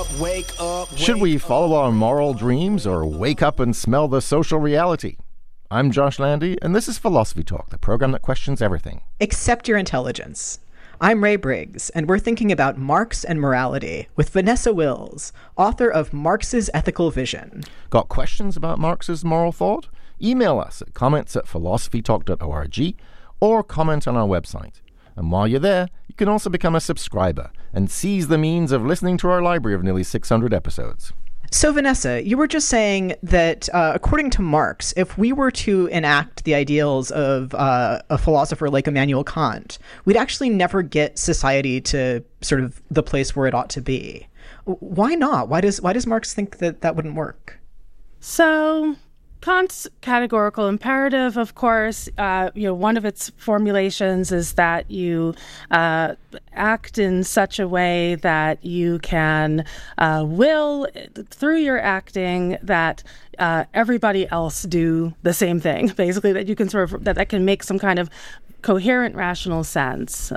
wake up. Should we follow our moral dreams or wake up and smell the social reality? I'm Josh Landy, and this is Philosophy Talk, the program that questions everything. Accept your intelligence. I'm Ray Briggs, and we're thinking about Marx and morality with Vanessa Wills, author of Marx's Ethical Vision. Got questions about Marx's moral thought? Email us at comments@philosophytalk.org or comment on our website. And while you're there, you can also become a subscriber and seize the means of listening to our library of nearly 600 episodes. So, Vanessa, you were just saying that according to Marx, if we were to enact the ideals of a philosopher like Immanuel Kant, we'd actually never get society to sort of the place where it ought to be. Why not? Why does Marx think that that wouldn't work? So Kant's categorical imperative, of course, one of its formulations is that you act in such a way that you can will, through your acting, that everybody else do the same thing. Basically, that you can sort of, that can make some kind of coherent, rational sense.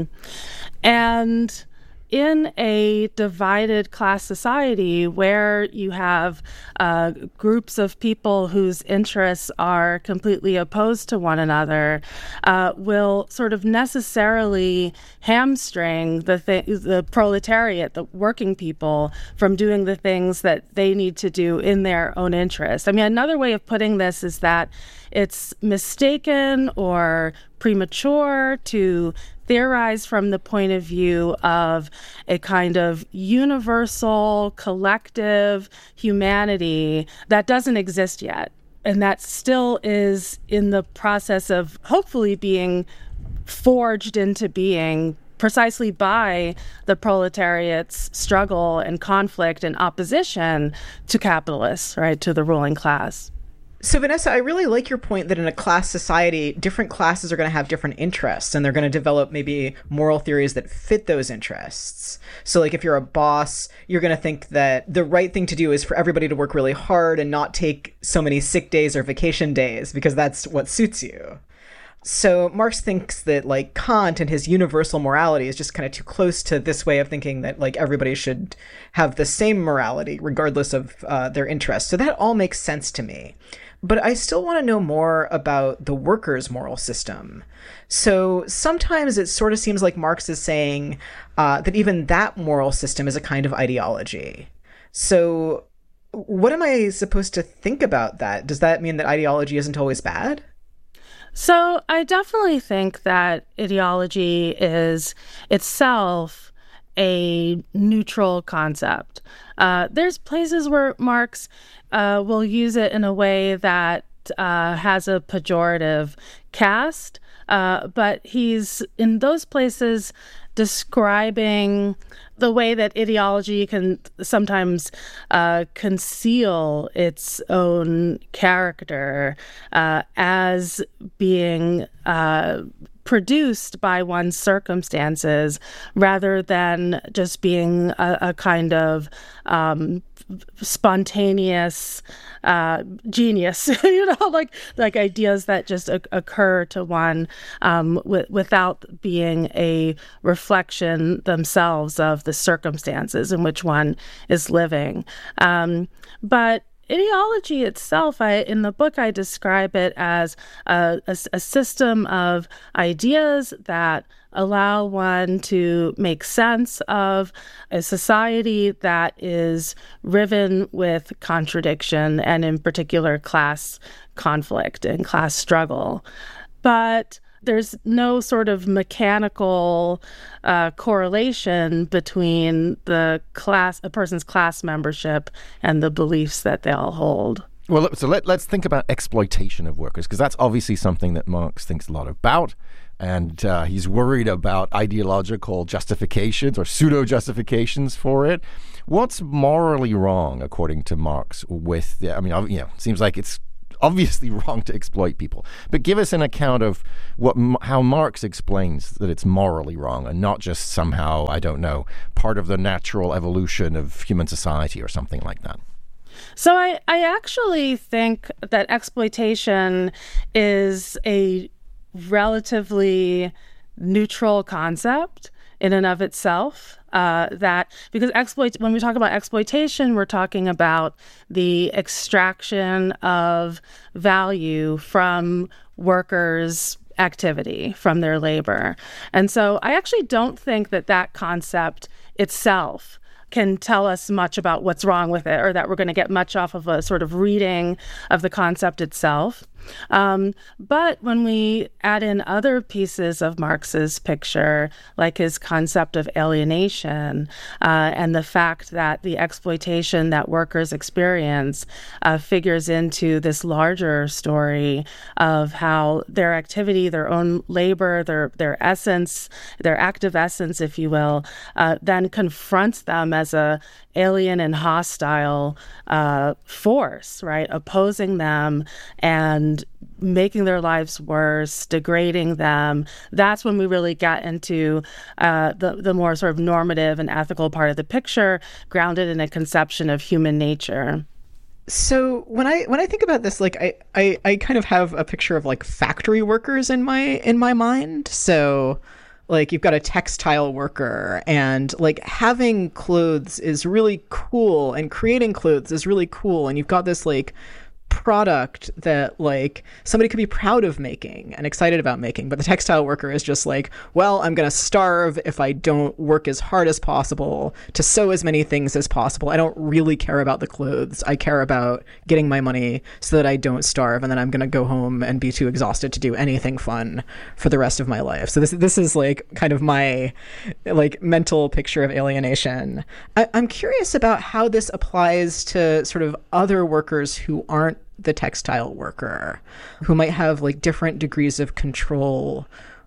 And in a divided class society where you have groups of people whose interests are completely opposed to one another, will sort of necessarily hamstring the proletariat, the working people, from doing the things that they need to do in their own interest. I mean, another way of putting this is that it's mistaken or premature to theorize from the point of view of a kind of universal, collective humanity that doesn't exist yet, and that still is in the process of hopefully being forged into being precisely by the proletariat's struggle and conflict and opposition to capitalists, right, to the ruling class. So, Vanessa, I really like your point that in a class society, different classes are going to have different interests, and they're going to develop maybe moral theories that fit those interests. So, like, if you're a boss, you're going to think that the right thing to do is for everybody to work really hard and not take so many sick days or vacation days, because that's what suits you. So Marx thinks that, like, Kant and his universal morality is just kind of too close to this way of thinking that, like, everybody should have the same morality regardless of their interests. So that all makes sense to me. But I still want to know more about the workers' moral system. So sometimes it sort of seems like Marx is saying that even that moral system is a kind of ideology. So what am I supposed to think about that? Does that mean that ideology isn't always bad? So I definitely think that ideology is itself a neutral concept. There's places where Marx will use it in a way that has a pejorative cast, but he's in those places describing the way that ideology can sometimes conceal its own character as being produced by one's circumstances rather than just being a kind of spontaneous genius, like ideas that just occur to one without being a reflection themselves of the circumstances in which one is living. But ideology itself, in the book, I describe it as a system of ideas that allow one to make sense of a society that is riven with contradiction and, in particular, class conflict and class struggle. But there's no sort of mechanical correlation between a person's class membership and the beliefs that they all hold. Well, so let's think about exploitation of workers, because that's obviously something that Marx thinks a lot about. And he's worried about ideological justifications or pseudo-justifications for it. What's morally wrong, according to Marx, with it seems like it's obviously wrong to exploit people. But give us an account of how Marx explains that it's morally wrong and not just somehow, I don't know, part of the natural evolution of human society or something like that. So I actually think that exploitation is a relatively neutral concept in and of itself. that because when we talk about exploitation, we're talking about the extraction of value from workers' activity, from their labor. And so I actually don't think that concept itself can tell us much about what's wrong with it, or that we're going to get much off of a sort of reading of the concept itself. But when we add in other pieces of Marx's picture, like his concept of alienation, and the fact that the exploitation that workers experience figures into this larger story of how their activity, their own labor, their essence, their active essence, if you will, then confronts them as a alien and hostile force, right? Opposing them and making their lives worse, degrading them. That's when we really get into the more sort of normative and ethical part of the picture, grounded in a conception of human nature. So when I think about this, like I kind of have a picture of like factory workers in my mind. So like you've got a textile worker, and like having clothes is really cool, and creating clothes is really cool, and you've got this like product that like somebody could be proud of making and excited about making, but the textile worker is just like, well, I'm gonna starve if I don't work as hard as possible to sew as many things as possible. I don't really care about the clothes. I care about getting my money so that I don't starve, and then I'm gonna go home and be too exhausted to do anything fun for the rest of my life. So this is like kind of my like mental picture of alienation. I'm curious about how this applies to sort of other workers who aren't the textile worker, who might have like different degrees of control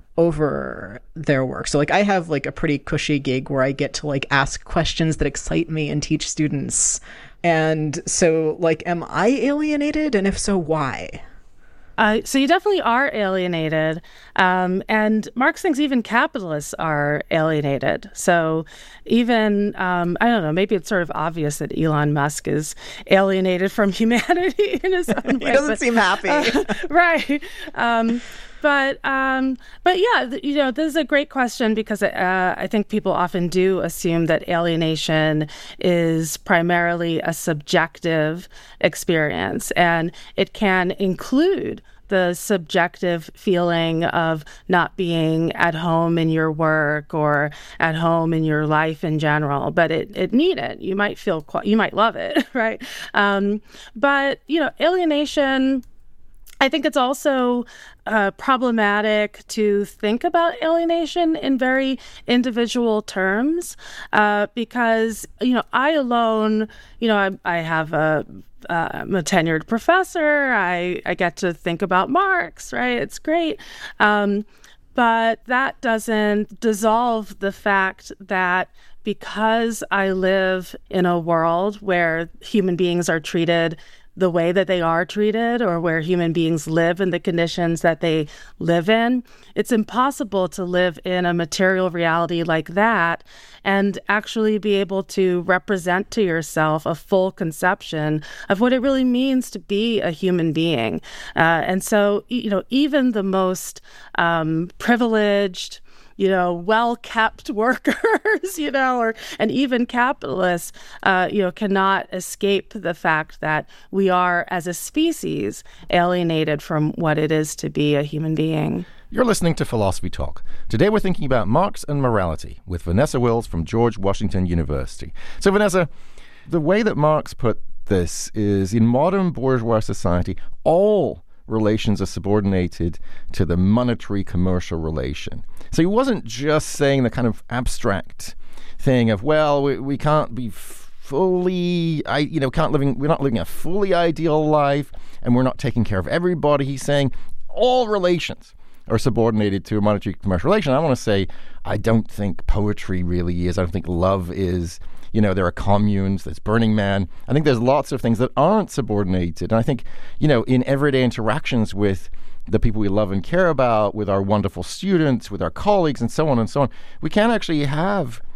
over their work. So like I have like a pretty cushy gig where I get to like ask questions that excite me and teach students. And so like, am I alienated? And if so, why? So you definitely are alienated. And Marx thinks even capitalists are alienated. So even, I don't know, maybe it's sort of obvious that Elon Musk is alienated from humanity in his own way. He doesn't seem happy. Right. But yeah, you know, this is a great question because I think people often do assume that alienation is primarily a subjective experience, and it can include the subjective feeling of not being at home in your work or at home in your life in general, but it needn't. You might you might love it, right? But, you know, alienation, I think it's also problematic to think about alienation in very individual terms because, you know, I alone, you know, I have I'm a tenured professor. I get to think about Marx, right? It's great. But that doesn't dissolve the fact that because I live in a world where human beings are treated the way that they are treated, or where human beings live in the conditions that they live in, it's impossible to live in a material reality like that and actually be able to represent to yourself a full conception of what it really means to be a human being. And so, you know, even the most privileged, you know, well-kept workers, you know, and even capitalists, you know, cannot escape the fact that we are, as a species, alienated from what it is to be a human being. You're listening to Philosophy Talk. Today we're thinking about Marx and morality with Vanessa Wills from George Washington University. So, Vanessa, the way that Marx put this is, in modern bourgeois society, all relations are subordinated to the monetary commercial relation. So he wasn't just saying the kind of abstract thing of, well, we can't be fully, we're not living a fully ideal life, and we're not taking care of everybody. He's saying all relations are subordinated to a monetary commercial relation. I want to say, I don't think poetry really is. I don't think love is. You know, there are communes, there's Burning Man. I think there's lots of things that aren't subordinated. And I think, you know, in everyday interactions with the people we love and care about, with our wonderful students, with our colleagues, and so on, we can actually have